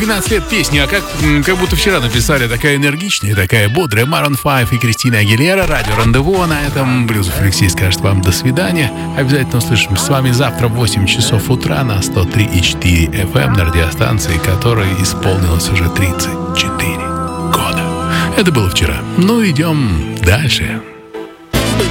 12 лет песни, а как будто вчера написали. Такая энергичная, такая бодрая. Maroon 5 и Кристина Агилера. Радио Рандеву. На этом Блюзов Алексей скажет вам до свидания. Обязательно услышимся с вами завтра в 8 часов утра на 103,4 FM на радиостанции, которой исполнилось уже 34 года. Это было вчера. Ну, идем дальше.